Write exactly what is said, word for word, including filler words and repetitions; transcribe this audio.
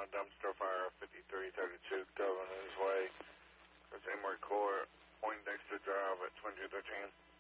on a dumpster fire, fifty-three thirty-two Governor's Way. There's Emory Court, Poindexter Drive at twenty thirteen.